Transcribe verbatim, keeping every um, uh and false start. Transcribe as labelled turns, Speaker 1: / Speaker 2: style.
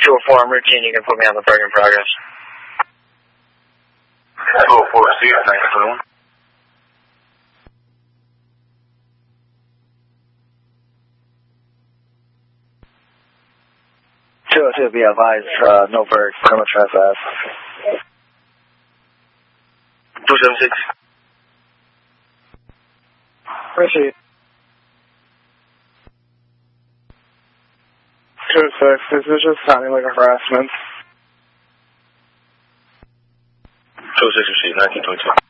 Speaker 1: two oh four, I'm routine. You can put me on the break in progress.
Speaker 2: two oh four, see you, nine twenty-one.
Speaker 1: two oh two, be advised, uh, no bird, criminal trespass.
Speaker 2: two seven six.
Speaker 1: Proceed. two oh six, this is just sounding like a harassment.
Speaker 2: two oh six, receive, nineteen twenty-two.